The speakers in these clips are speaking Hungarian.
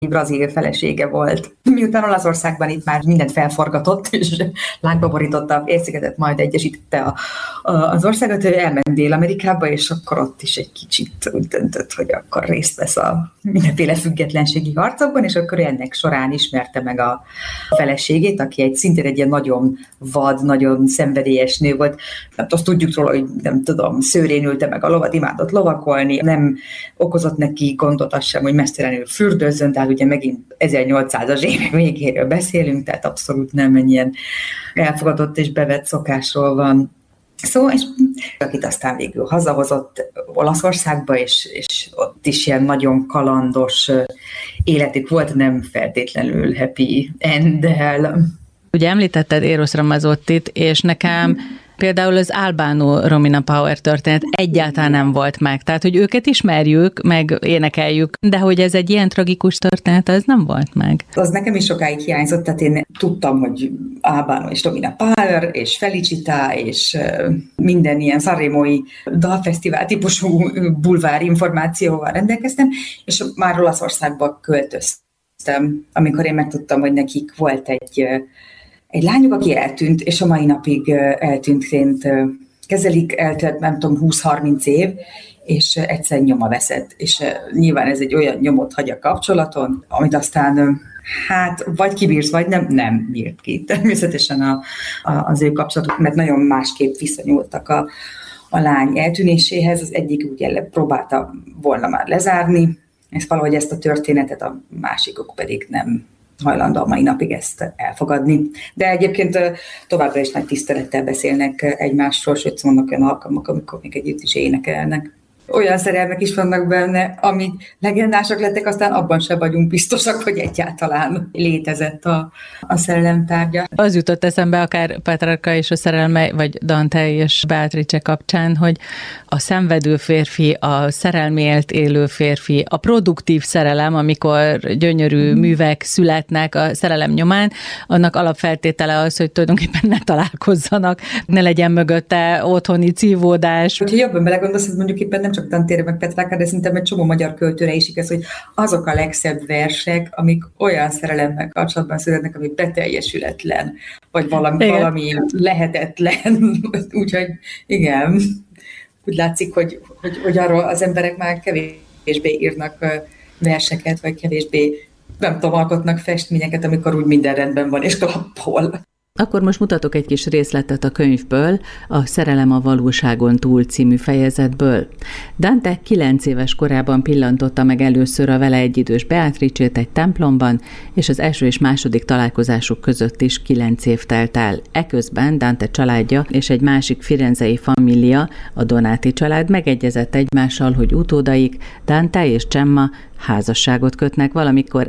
brazil felesége volt. Miután Olaszországban itt már mindent felforgatott, és lángba borította, érszigetet, majd egyesítette az országot, ő elment Dél-Amerikába, és akkor ott is egy kicsit úgy döntött, hogy akkor részt vesz a mindenféle függetlenségi harcokban, és akkor ennek során ismerte meg a feleségét, aki szintén egy ilyen nagyon vad, nagyon szenvedélyes nő volt. Azt tudjuk róla, hogy nem tudom, szőrén ülte meg a lovat, imádott lovakolni, nem okozott neki gondot az sem, hogy mesztelenül fürdőzzön, tehát ugye megint 1800-as évek végéről beszélünk, tehát abszolút nem egy ilyen elfogadott és bevett szokásról van szó, és akit aztán végül hazahozott Olaszországba, és ott is ilyen nagyon kalandos életük volt, nem feltétlenül happy end-el. Ugye említetted Eros Ramazottit, és nekem például az Albano Romina Power történet egyáltalán nem volt meg. Tehát, hogy őket ismerjük, meg énekeljük, de hogy ez egy ilyen tragikus történet, az nem volt meg. Az nekem is sokáig hiányzott, tehát én tudtam, hogy Albano és Romina Power, és Felicita, és minden ilyen sanremói dalfesztivál típusú bulvár információval rendelkeztem, és már Olaszországba költöztem, amikor én megtudtam, hogy nekik volt egy lányuk, aki eltűnt, és a mai napig eltűntként kezelik, eltelt nem tudom 20-30 év, és egyszer nyoma veszett. És nyilván ez egy olyan nyomot hagy a kapcsolaton, amit aztán hát vagy kibírsz, vagy nem bírt ki. Természetesen az ő kapcsolatuk, mert nagyon másképp viszonyultak a lány eltűnéséhez. Az egyik ugye próbálta volna már lezárni, valahogy ezt a történetet, a másikok pedig nem hajlandó a mai napig ezt elfogadni. De egyébként továbbra is nagy tisztelettel beszélnek egymásról, sőt vannak olyan alkalmak, amikor még együtt is énekelnek. Olyan szerelmek is vannak benne, amik legendásak lettek, aztán abban sem vagyunk biztosak, hogy egyáltalán létezett a szerelemtárgya. Az jutott eszembe akár Petrarca és a szerelme, vagy Dante és Beatrice kapcsán, hogy a szenvedő férfi, a szerelmélt élő férfi, a produktív szerelem, amikor gyönyörű művek születnek a szerelem nyomán, annak alapfeltétele az, hogy tulajdonképpen ne találkozzanak, ne legyen mögötte otthoni cívódás. Hogyha jobban belegondolsz, ez mondjuk éppen nem csak Dantére meg Petrarca, de szerintem egy csomó magyar költőre is igaz, hogy azok a legszebb versek, amik olyan szerelemmel kapcsolatban születnek, ami beteljesületlen, vagy valami lehetetlen. Úgyhogy igen, úgy látszik, hogy arról az emberek már kevésbé írnak verseket, vagy kevésbé, nem tudom, alkotnak festményeket, amikor úgy minden rendben van, és klappol. Akkor most mutatok egy kis részletet a könyvből, a Szerelem a valóságon túl című fejezetből. Dante 9 éves korában pillantotta meg először a vele egyidős Beatricét egy templomban, és az első és második találkozásuk között is 9 év telt el. Eközben Dante családja és egy másik firenzei família, a Donati család megegyezett egymással, hogy utódaik, Dante és Gemma házasságot kötnek valamikor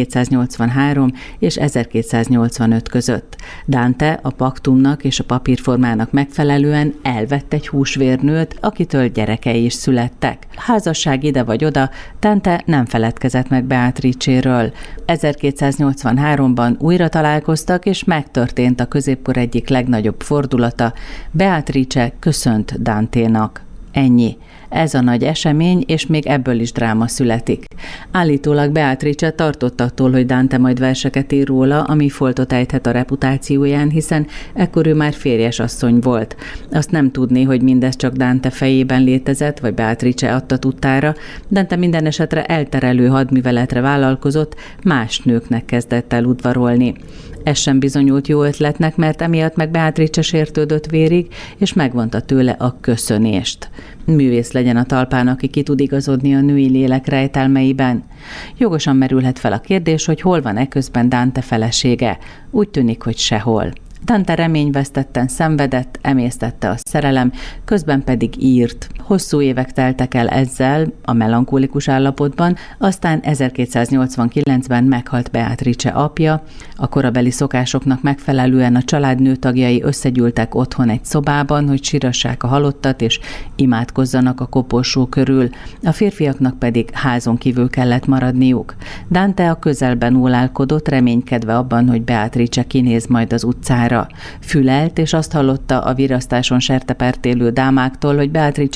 1283 és 1285 között. Dante a paktumnak és a papírformának megfelelően elvett egy húsvérnőt, akitől gyerekei is születtek. Házasság ide vagy oda, Dante nem feledkezett meg Beatrice-ről. 1283-ban újra találkoztak, és megtörtént a középkor egyik legnagyobb fordulata. Beatrice köszönt Danténak. Ennyi. Ez a nagy esemény, és még ebből is dráma születik. Állítólag Beatrice tartott attól, hogy Dante majd verseket ír róla, ami foltot ejthet a reputációján, hiszen ekkor ő már férjes asszony volt. Azt nem tudni, hogy mindez csak Dante fejében létezett, vagy Beatrice adta tudtára. Dante minden esetre elterelő hadműveletre vállalkozott, más nőknek kezdett el udvarolni. Ez sem bizonyult jó ötletnek, mert emiatt meg Beatrice sértődött vérig, és megvonta tőle a köszönést. Művész legyen a talpán, aki ki tud igazodni a női lélek rejtelmeiben. Jogosan merülhet fel a kérdés, hogy hol van eközben Dante felesége. Úgy tűnik, hogy sehol. Dante reményvesztetten szenvedett, emésztette a szerelem, közben pedig írt. Hosszú évek teltek el ezzel, a melankólikus állapotban, aztán 1289-ben meghalt Beatrice apja, a korabeli szokásoknak megfelelően a család nőtagjai összegyűltek otthon egy szobában, hogy sírassák a halottat és imádkozzanak a koporsó körül, a férfiaknak pedig házon kívül kellett maradniuk. Dante a közelben ólálkodott, reménykedve abban, hogy Beatrice kinéz majd az utcára. Fülelt, és azt hallotta a virasztáson sertepert élő dámáktól, hogy Beatrice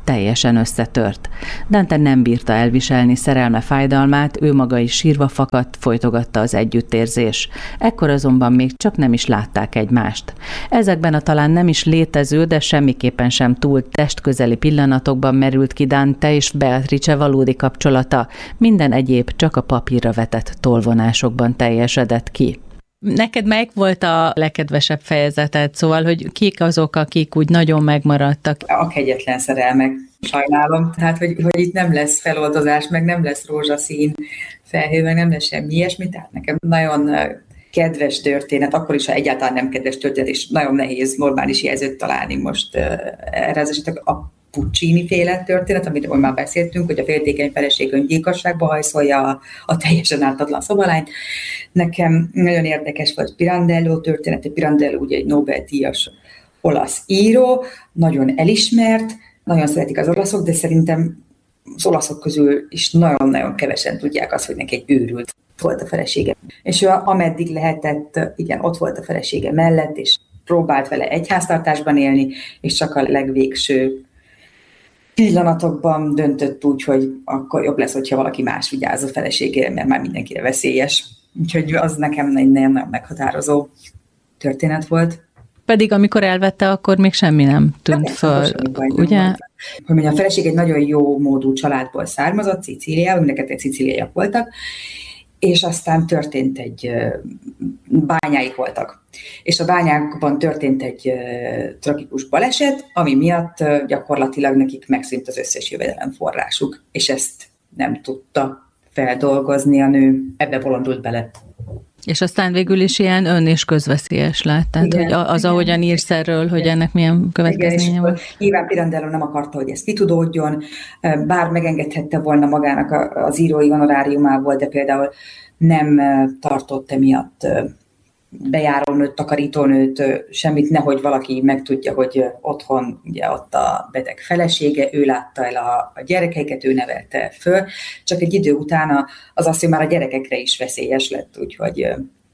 teljesen összetört. Dante nem bírta elviselni szerelme fájdalmát, ő maga is sírva fakadt, folytogatta az együttérzés. Ekkor azonban még csak nem is látták egymást. Ezekben a talán nem is létező, de semmiképpen sem túl testközeli pillanatokban merült ki Dante és Beatrice valódi kapcsolata. Minden egyéb csak a papírra vetett tolvonásokban teljesedett ki. Neked melyik volt a legkedvesebb fejezeted? Szóval, hogy kik azok, akik úgy nagyon megmaradtak? A kegyetlen szerelmek, sajnálom. Tehát, hogy itt nem lesz feloldozás, meg nem lesz rózsaszín felhő, meg nem lesz semmi ilyesmi. Tehát nekem nagyon kedves történet, akkor is, ha egyáltalán nem kedves történet, és nagyon nehéz normális jelzőt találni most erre az esetek. A Puccini-féle történet, amiről már beszéltünk, hogy a féltékeny feleség öngyilkosságba hajszolja a teljesen ártatlan szobalányt. Nekem nagyon érdekes volt Pirandello története. Pirandello ugye egy Nobel-díjas olasz író, nagyon elismert, nagyon szeretik az olaszok, de szerintem az olaszok közül is nagyon-nagyon kevesen tudják azt, hogy neki egy őrült volt a felesége. És ő ameddig lehetett, igen, ott volt a felesége mellett, és próbált vele egy háztartásban élni, és csak a legvégső pillanatokban döntött úgy, hogy akkor jobb lesz, hogyha valaki más vigyáz a feleségére, mert már mindenkire veszélyes. Úgyhogy az nekem egy nagyon meghatározó történet volt. Pedig amikor elvette, akkor még semmi nem tűnt föl, ugye? Hogy mondjam, a feleség egy nagyon jó módú családból származott, Szicíliából, mindeket szicíliaiak voltak, és aztán történt bányáik voltak. És a bányákban történt egy tragikus baleset, ami miatt gyakorlatilag nekik megszűnt az összes jövedelemforrásuk, és ezt nem tudta feldolgozni a nő, ebbe bolondult bele. És aztán végül is ilyen ön- és közveszélyes lett, tehát igen, hogy az, igen, ahogyan írsz erről, hogy ennek milyen következménye volt. Nyilván Pirandello nem akarta, hogy ez kitudódjon, bár megengedhette volna magának az írói honoráriumából, de például nem tartott emiatt bejárónőt, takarítónőt, semmit, nehogy valaki megtudja, hogy otthon ugye ott a beteg felesége, ő látta el a gyerekeiket, ő nevelte föl, csak egy idő után az azt, hogy már a gyerekekre is veszélyes lett, úgyhogy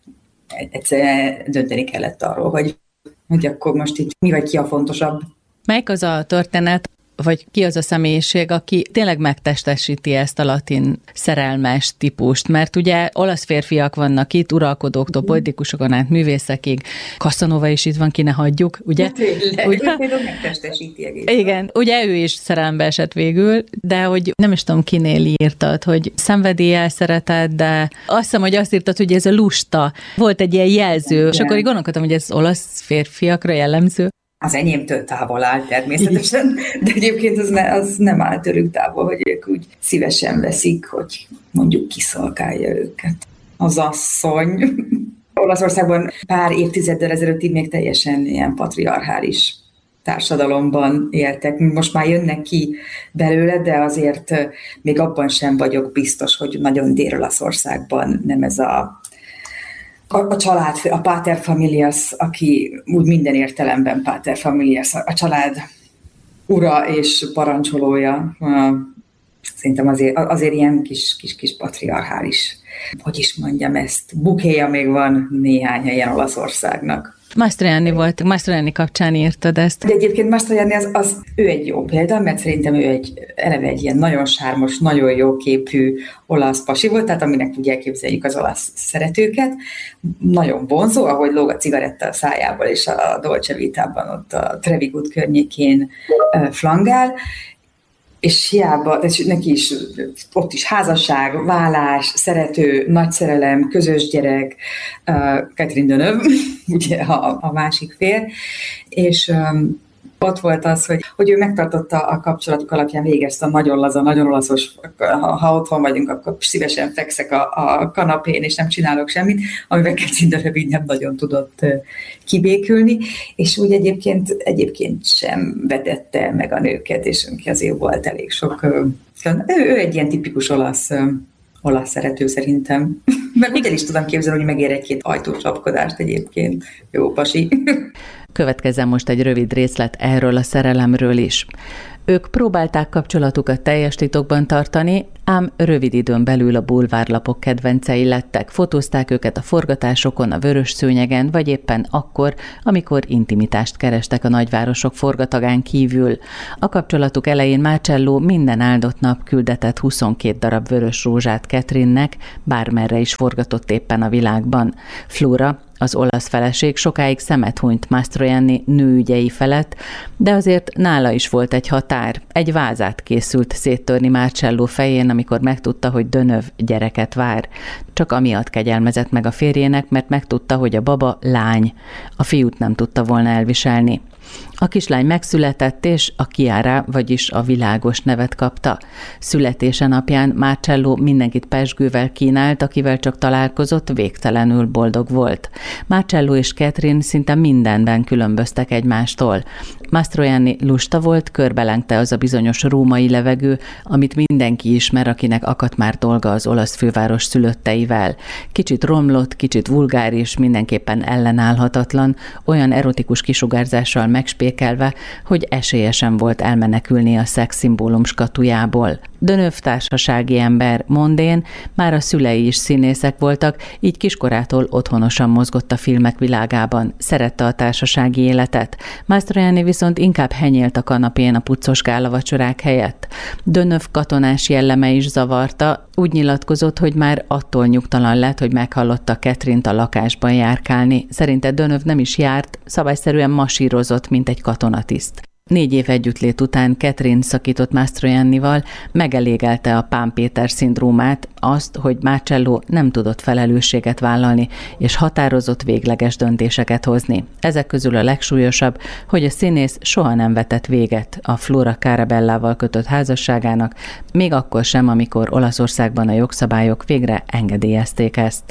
egyszerűen dönteni kellett arról, hogy akkor most itt mi vagy ki a fontosabb. Melyik az a történet, vagy ki az a személyiség, aki tényleg megtestesíti ezt a latin szerelmes típust? Mert ugye olasz férfiak vannak itt, uralkodóktól, politikusokon át művészekig, Casanova is itt van, ki ne hagyjuk, ugye? Ugye például megtestesíti egészen. Igen, ugye ő is szerelembe esett végül, de hogy nem is tudom, kinél írtad, hogy szenvedéllyel szereted, de azt hiszem, hogy azt írtad, hogy ez a lusta. Volt egy ilyen jelző, igen. És akkor így gondolkodtam, hogy ez olasz férfiakra jellemző. Az enyémtől távol áll természetesen, de egyébként az nem áll tőlük távol, hogy ők úgy szívesen veszik, hogy mondjuk kiszolgálja őket az asszony. Olaszországban pár évtizeddel ezelőttig még teljesen ilyen patriarchális társadalomban éltek. Most már jönnek ki belőle, de azért még abban sem vagyok biztos, hogy nagyon Dél-Olaszországban nem ez a család, a pater familias, aki úgy minden értelemben pater familias, a család ura és parancsolója, szerintem azért ilyen kis patriarchális, hogy is mondjam ezt, bukéja még van néhány helyen Olaszországnak. Mastroianni kapcsán írtad ezt. De egyébként Mastroianni ő egy jó példa, mert szerintem ő eleve egy ilyen nagyon sármos, nagyon jó képű olasz pasi volt, tehát aminek úgy elképzeljük az olasz szeretőket. Nagyon vonzó, ahogy lóg a cigaretta a szájából, és a Dolce Vitában ott a Trevi Good környékén flangál, és hiába, de neki is ott is házasság, vállás, szerető, nagy szerelem, közös gyerek, Catherine Deneuve, ugye a másik fél, és ott volt az, hogy ő megtartotta a kapcsolatuk alapján végezte a nagyon laza, nagyon olaszos, ha otthon vagyunk, akkor szívesen fekszek a kanapén, és nem csinálok semmit, amivel Catherine Deneuve így nem nagyon tudott kibékülni, és úgy egyébként sem vetette meg a nőket, és azért volt elég sok. Ő egy ilyen tipikus olasz szerető szerintem. Meg úgy el is tudom képzelni, hogy megér egy-két ajtósapkodást egyébként. Jó pasi. Következzen most egy rövid részlet erről a szerelemről is. Ők próbálták kapcsolatukat teljes titokban tartani, ám rövid időn belül a bulvárlapok kedvencei lettek. Fotózták őket a forgatásokon, a vörös szőnyegen, vagy éppen akkor, amikor intimitást kerestek a nagyvárosok forgatagán kívül. A kapcsolatuk elején Marcello minden áldott nap küldetett 22 darab vörös rózsát Catherinenek, bármerre is forgatott éppen a világban. Flora, az olasz feleség, sokáig szemet hunyt Mastroianni nőügyei felett, de azért nála is volt egy határ. Egy vázát készült széttörni Marcello fején, amikor megtudta, hogy Deneuve gyereket vár. Csak amiatt kegyelmezett meg a férjének, mert megtudta, hogy a baba lány. A fiút nem tudta volna elviselni. A kislány megszületett, és a Chiara, vagyis a világos nevet kapta. Születése napján Marcello mindenkit pezsgővel kínált, akivel csak találkozott, végtelenül boldog volt. Marcello és Catherine szinte mindenben különböztek egymástól. Mastroianni lusta volt, körbelengte az a bizonyos római levegő, amit mindenki ismer, akinek akadt már dolga az olasz főváros szülötteivel. Kicsit romlott, kicsit vulgáris, mindenképpen ellenállhatatlan, olyan erotikus kisugárzással megspékelve, hogy esélye sem volt elmenekülni a szexszimbólum skatujából. Deneuve társasági ember, mondén, már a szülei is színészek voltak, így kiskorától otthonosan mozgott a filmek világában, szerette a társasági életet. Mastroianni viszont inkább henyélt a kanapén a puccos gálavacsorák helyett. Deneuve katonás jelleme is zavarta, úgy nyilatkozott, hogy már attól nyugtalan lett, hogy meghallotta Catherine-t a lakásban járkálni. Szerinte Deneuve nem is járt, szabályszerűen masírozott, mint egy katonatiszt. 4 év együttlét után Catherine szakított Mastroiannival, megelégelte a Pán Péter szindrómát, azt, hogy Marcello nem tudott felelősséget vállalni, és határozott végleges döntéseket hozni. Ezek közül a legsúlyosabb, hogy a színész soha nem vetett véget a Flora Carabellával kötött házasságának, még akkor sem, amikor Olaszországban a jogszabályok végre engedélyezték ezt.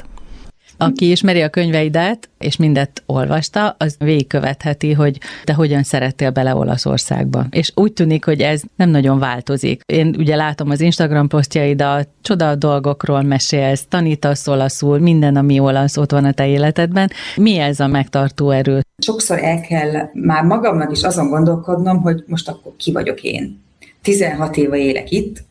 Aki ismeri a könyveidet, és mindet olvasta, az végigkövetheti, hogy te hogyan szerettél bele Olaszországba. És úgy tűnik, hogy ez nem nagyon változik. Én ugye látom az Instagram posztjaidat, csoda dolgokról mesélsz, tanítasz olaszul, minden, ami olasz ott van a te életedben. Mi ez a megtartó erő? Sokszor el kell már magamnak is azon gondolkodnom, hogy most akkor ki vagyok én. 16 éve élek itt,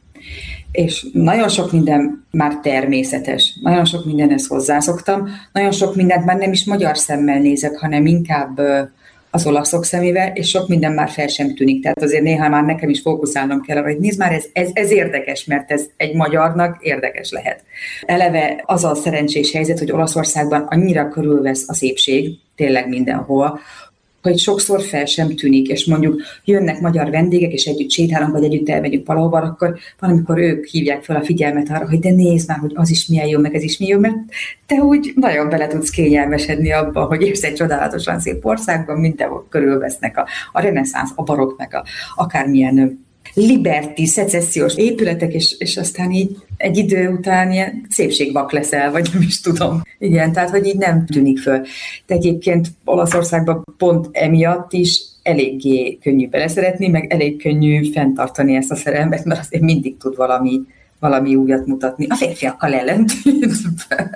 és nagyon sok minden már természetes, nagyon sok mindenhez hozzászoktam, nagyon sok mindent már nem is magyar szemmel nézek, hanem inkább az olaszok szemével, és sok minden már fel sem tűnik. Tehát azért néha már nekem is fókuszálnom kell, hogy nézd már, ez érdekes, mert ez egy magyarnak érdekes lehet. Eleve az a szerencsés helyzet, hogy Olaszországban annyira körülvesz a szépség, tényleg mindenhol, hogy sokszor fel sem tűnik, és mondjuk jönnek magyar vendégek, és együtt sétálunk, vagy együtt elmegyünk valahova, akkor van, amikor ők hívják fel a figyelmet arra, hogy de nézd már, hogy az is milyen jó, meg ez is milyen jó, mert te úgy nagyon bele tudsz kényelmesedni abba, hogy érsz egy csodálatosan szép országban, mindenhol körülvesznek a reneszánsz, a barokk, meg akármilyen liberty, szecessziós épületek, és aztán így egy idő után ilyen szépségvak leszel, vagy nem is tudom. Igen, tehát, hogy így nem tűnik föl. De egyébként Olaszországban pont emiatt is eléggé könnyű beleszeretni, meg elég könnyű fenntartani ezt a szerelmet, mert azért mindig tud valami újat mutatni. A férfiakkal ellentétben.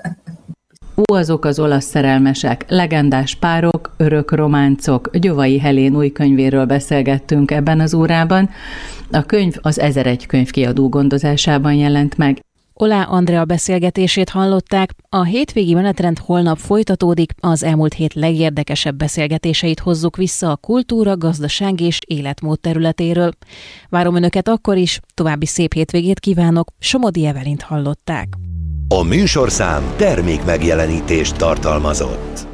Azok az olasz szerelmesek, legendás párok, örök románcok. Gyovai Helén új könyvéről beszélgettünk ebben az órában. A könyv az 1001 könyvkiadó gondozásában jelent meg. Oláh Andrea beszélgetését hallották, a hétvégi menetrend holnap folytatódik, az elmúlt hét legérdekesebb beszélgetéseit hozzuk vissza a kultúra, gazdaság és életmód területéről. Várom Önöket akkor is, további szép hétvégét kívánok, Somodi Evelint hallották. A műsorszám termékmegjelenítést tartalmazott.